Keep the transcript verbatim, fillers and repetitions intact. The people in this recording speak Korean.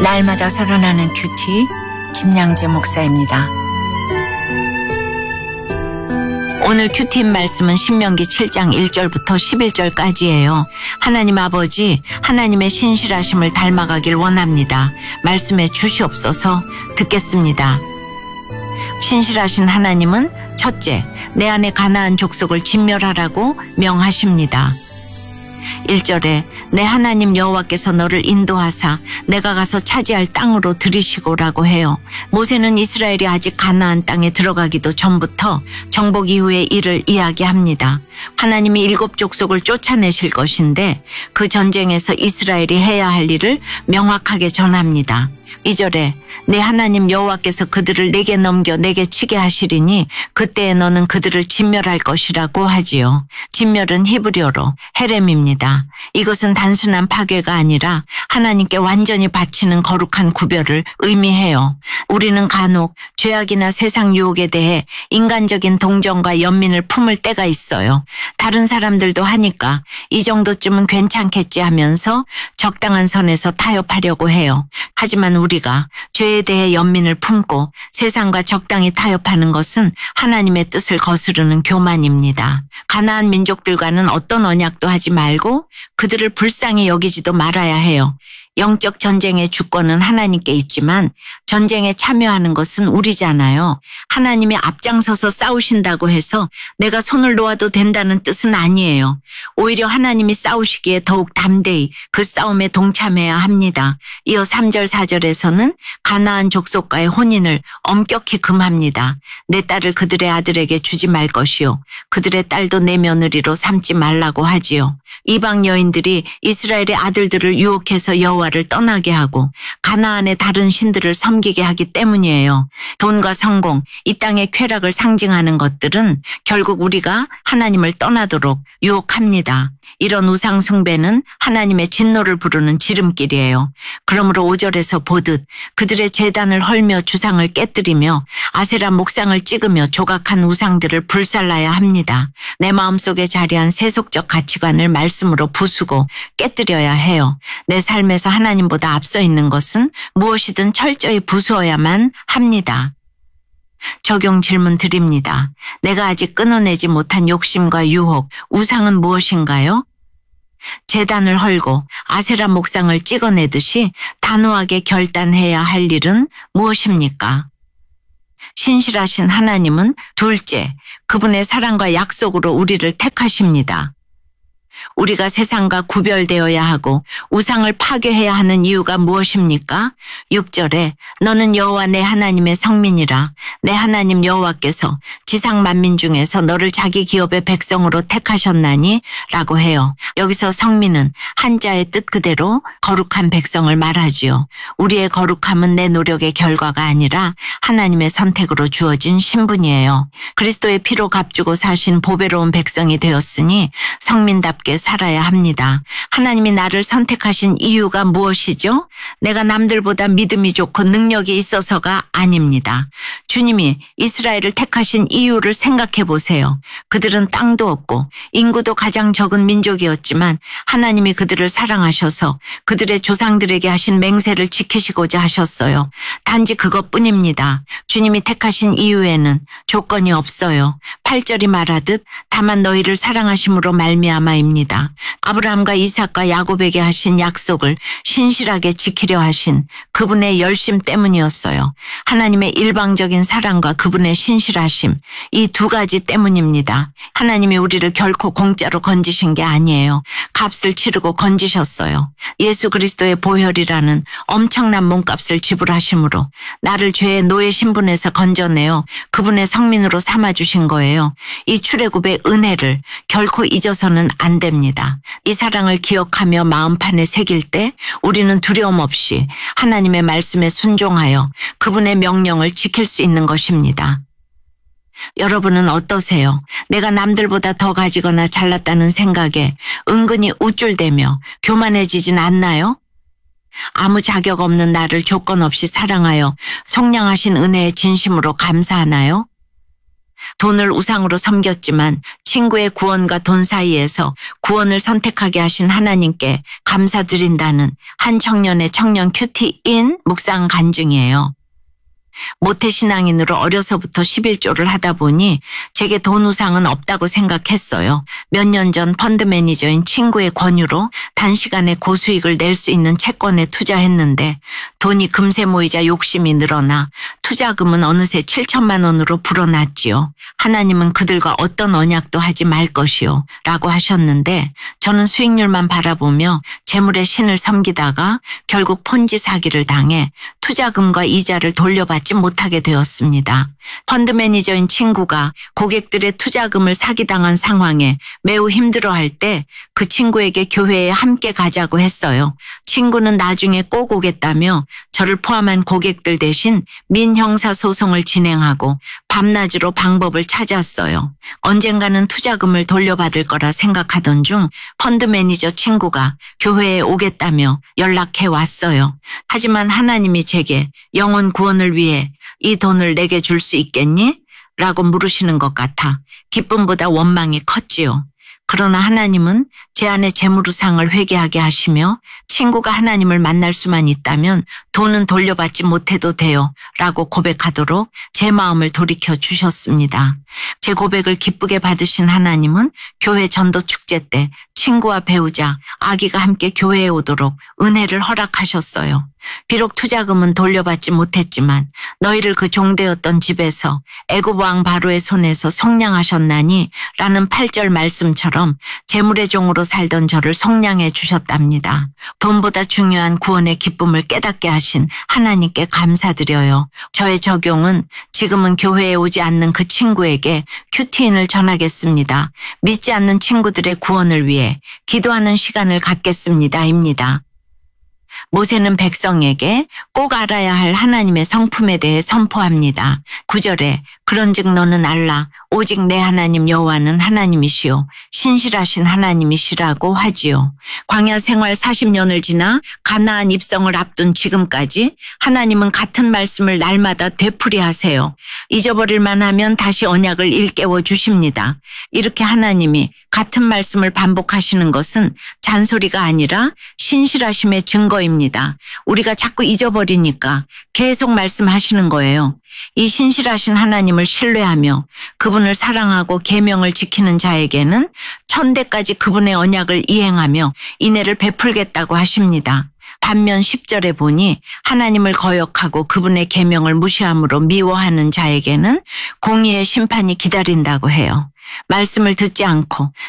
날마다 살아나는 큐티 김양재 목사입니다. 오늘 큐티 말씀은 신명기 칠 장 일 절부터 십일 절까지예요. 하나님 아버지, 하나님의 신실하심을 닮아가길 원합니다. 말씀에 주시옵소서. 듣겠습니다. 신실하신 하나님은 첫째, 내 안에 가나안 족속을 진멸하라고 명하십니다. 일 절에 내 하나님 여호와께서 너를 인도하사 내가 가서 차지할 땅으로 들이시고라고 해요. 모세는 이스라엘이 아직 가나안 땅에 들어가기도 전부터 정복 이후의 일을 이야기합니다. 하나님이 일곱 족속을 쫓아내실 것인데 그 전쟁에서 이스라엘이 해야 할 일을 명확하게 전합니다. 이 절에 내 하나님 여호와께서 그들을 내게 넘겨 내게 치게 하시리니 그때에 너는 그들을 진멸할 것이라고 하지요. 진멸은 히브리어로 헤렘입니다. 이것은 단순한 파괴가 아니라 하나님께 완전히 바치는 거룩한 구별을 의미해요. 우리는 간혹 죄악이나 세상 유혹에 대해 인간적인 동정과 연민을 품을 때가 있어요. 다른 사람들도 하니까 이 정도쯤은 괜찮겠지 하면서 적당한 선에서 타협하려고 해요. 하지만 우리가 죄에 대해 연민을 품고 세상과 적당히 타협하는 것은 하나님의 뜻을 거스르는 교만입니다. 가나안 민족들과는 어떤 언약도 하지 말고 그들을 불쌍히 여기지도 말아야 해요. 영적 전쟁의 주권은 하나님께 있지만 전쟁에 참여하는 것은 우리잖아요. 하나님이 앞장서서 싸우신다고 해서 내가 손을 놓아도 된다는 뜻은 아니에요. 오히려 하나님이 싸우시기에 더욱 담대히 그 싸움에 동참해야 합니다. 이어 삼 절 사 절에서는 가나안 족속과의 혼인을 엄격히 금합니다. 내 딸을 그들의 아들에게 주지 말 것이요 그들의 딸도 내 며느리로 삼지 말라고 하지요. 이방 여인들이 이스라엘의 아들들을 유혹해서 여호와를 떠나게 하고 가나안의 다른 신들을 섬기게 하기 때문이에요. 돈과 성공, 이 땅의 쾌락을 상징하는 것들은 결국 우리가 하나님을 떠나도록 유혹합니다. 이런 우상 숭배는 하나님의 진노를 부르는 지름길이에요. 그러므로 오 절에서 보듯 그들의 제단을 헐며 주상을 깨뜨리며 아세라 목상을 찍으며 조각한 우상들을 불살라야 합니다. 내 마음속에 자리한 세속적 가치관을 말씀으로 부수고 깨뜨려야 해요. 내 삶에서 하나님보다 앞서 있는 것은 무엇이든 철저히 부수어야만 합니다. 적용 질문 드립니다. 내가 아직 끊어내지 못한 욕심과 유혹, 우상은 무엇인가요? 제단을 헐고 아세라 목상을 찍어내듯이 단호하게 결단해야 할 일은 무엇입니까? 신실하신 하나님은 둘째, 그분의 사랑과 약속으로 우리를 택하십니다. 우리가 세상과 구별되어야 하고 우상을 파괴해야 하는 이유가 무엇입니까? 육 절에 너는 여호와 내 하나님의 성민이라 내 하나님 여호와께서 지상 만민 중에서 너를 자기 기업의 백성으로 택하셨나니 라고 해요. 여기서 성민은 한자의 뜻 그대로 거룩한 백성을 말하지요. 우리의 거룩함은 내 노력의 결과가 아니라 하나님의 선택으로 주어진 신분이에요. 그리스도의 피로 값주고 사신 보배로운 백성이 되었으니 성민답게 살아야 합니다. 하나님이 나를 선택하신 이유가 무엇이죠? 내가 남들보다 믿음이 좋고 능력이 있어서가 아닙니다. 주님이 이스라엘을 택하신 이유를 생각해 보세요. 그들은 땅도 없고 인구도 가장 적은 민족이었지만 하나님이 그들을 사랑하셔서 그들의 조상들에게 하신 맹세를 지키시고자 하셨어요. 단지 그것뿐입니다. 주님이 택하신 이유에는 조건이 없어요. 팔 절이 말하듯 다만 너희를 사랑하심으로 말미암아입니다. 아브라함과 이삭과 야곱에게 하신 약속을 신실하게 지키려 하신 그분의 열심 때문이었어요. 하나님의 일방적인 사랑과 그분의 신실하심, 이 두 가지 때문입니다. 하나님이 우리를 결코 공짜로 건지신 게 아니에요. 값을 치르고 건지셨어요. 예수 그리스도의 보혈이라는 엄청난 몸값을 지불하심으로 나를 죄의 노예 신분에서 건져내어 그분의 성민으로 삼아주신 거예요. 이 출애굽의 은혜를 결코 잊어서는 안 됩니다. 이 사랑을 기억하며 마음판에 새길 때 우리는 두려움 없이 하나님의 말씀에 순종하여 그분의 명령을 지킬 수 있는 것입니다. 여러분은 어떠세요? 내가 남들보다 더 가지거나 잘났다는 생각에 은근히 우쭐대며 교만해지진 않나요? 아무 자격 없는 나를 조건 없이 사랑하여 속량하신 은혜의 진심으로 감사하나요? 돈을 우상으로 섬겼지만 친구의 구원과 돈 사이에서 구원을 선택하게 하신 하나님께 감사드린다는 한 청년의 청년 큐티인 묵상 간증이에요. 모태신앙인으로 어려서부터 십일조를 하다 보니 제게 돈 우상은 없다고 생각했어요. 몇 년 전 펀드 매니저인 친구의 권유로 단시간에 고수익을 낼 수 있는 채권에 투자했는데 돈이 금세 모이자 욕심이 늘어나 투자금은 어느새 칠천만 원으로 불어났지요. 하나님은 그들과 어떤 언약도 하지 말 것이요 라고 하셨는데 저는 수익률만 바라보며 재물의 신을 섬기다가 결국 폰지 사기를 당해 투자금과 이자를 돌려받지 못하게 되었습니다. 펀드 매니저인 친구가 고객들의 투자금을 사기당한 상황에 매우 힘들어할 때 그 친구에게 교회에 함께 가자고 했어요. 친구는 나중에 꼭 오겠다며 저를 포함한 고객들 대신 민형사소송을 진행하고 밤낮으로 방법을 찾았어요. 언젠가는 투자금을 돌려받을 거라 생각하던 중 펀드 매니저 친구가 교회에 오겠다며 연락해 왔어요. 하지만 하나님이 제게 영혼 구원을 위해 이 돈을 내게 줄 수 있겠니? 라고 물으시는 것 같아 기쁨보다 원망이 컸지요. 그러나 하나님은 제 안에 재물우상을 회개하게 하시며 친구가 하나님을 만날 수만 있다면 돈은 돌려받지 못해도 돼요 라고 고백하도록 제 마음을 돌이켜 주셨습니다. 제 고백을 기쁘게 받으신 하나님은 교회 전도축제 때 친구와 배우자, 아기가 함께 교회에 오도록 은혜를 허락하셨어요. 비록 투자금은 돌려받지 못했지만 너희를 그 종되었던 집에서 애굽 왕 바로의 손에서 속량하셨나니 라는 팔 절 말씀처럼 재물의 종으로 살던 저를 속량해 주셨답니다. 돈보다 중요한 구원의 기쁨을 깨닫게 하신 하나님께 감사드려요. 저의 적용은 지금은 교회에 오지 않는 그 친구에게 큐티인을 전하겠습니다. 믿지 않는 친구들의 구원을 위해 기도하는 시간을 갖겠습니다. 입니다. 모세는 백성에게 꼭 알아야 할 하나님의 성품에 대해 선포합니다. 구 절에 그런즉 너는 알라 오직 내 하나님 여호와는 하나님이시요 신실하신 하나님이시라고 하지요. 광야 생활 사십 년을 지나 가나안 입성을 앞둔 지금까지 하나님은 같은 말씀을 날마다 되풀이하세요. 잊어버릴만 하면 다시 언약을 일깨워 주십니다. 이렇게 하나님이 같은 말씀을 반복하시는 것은 잔소리가 아니라 신실하심의 증거입니다. 우리가 자꾸 잊어버리니까 계속 말씀하시는 거예요. 이 신실하신 하나님을 신뢰하며 그분을 사랑하고 계명을 지키는 자에게는 천대까지 그분의 언약을 이행하며 인애를 베풀겠다고 하십니다. 반면 십 절에 보니 하나님을 거역하고 그분의 계명을 무시함으로 미워하는 자에게는 공의의 심판이 기다린다고 해요. 말씀을 듣지 않고